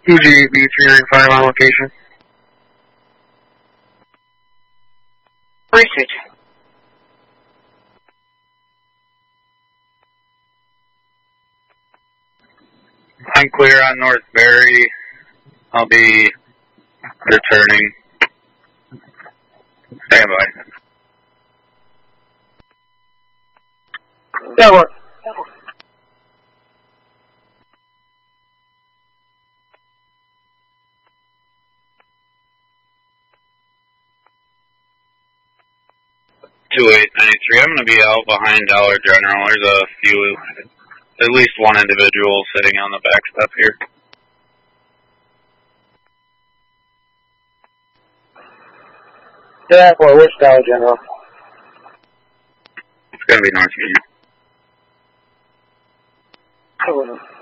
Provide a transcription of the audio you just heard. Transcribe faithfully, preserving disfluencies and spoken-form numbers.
T G B three nine five on location. Research. I'm clear on North Berry. I'll be returning. Stand by. That works. two eight nine three. I'm going to be out behind Dollar General. There's a few, at least one individual sitting on the back step here. Yeah, for which Dollar General? It's going to be North Union. Hold on.